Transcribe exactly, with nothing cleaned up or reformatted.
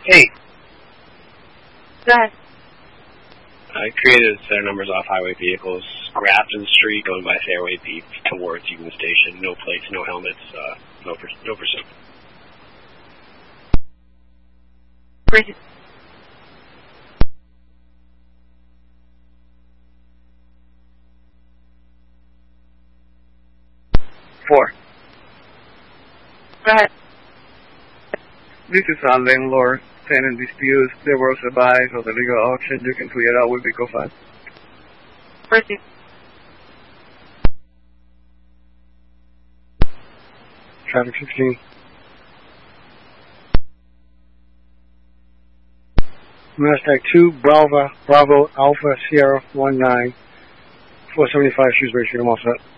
Hey. Go ahead. I created a set of numbers off highway vehicles. Grafton Street going by Fairway Beach towards Union Station. No plates, no helmets, uh, no, pers- no pursuit. Bridget. Four. Go ahead. This is a landlord tenant disputes. There was advice of the legal auction. You can clear it out with Vehicle five. Bridget. Traffic sixteen. Mustang two, Bravo, Bravo, Alpha, Sierra, one nine, four seventy-five Shrewsbury Street. I'm all set.